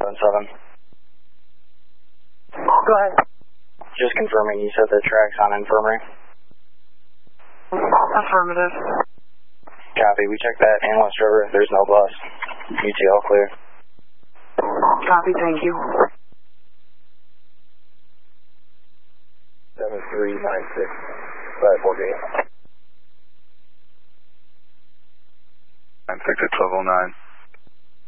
777. Go ahead. Just confirming, you said the track's on infirmary? Affirmative. Copy. We checked that and West River. There's no bus. UT all clear. Copy, thank you. 7396. 548. 96 at 1209.